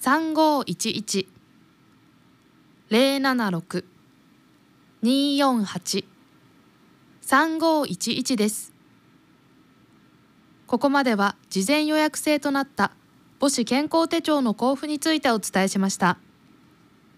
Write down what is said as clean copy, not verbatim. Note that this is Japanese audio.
3511-076-248-3511です。ここまでは事前予約制となった母子健康手帳の交付についてお伝えしました。